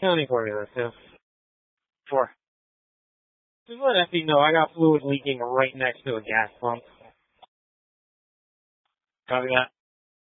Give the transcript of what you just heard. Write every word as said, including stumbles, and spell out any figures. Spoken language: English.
County formula, so. Four. Just let F B know I got fluid leaking right next to a gas pump. Copy that.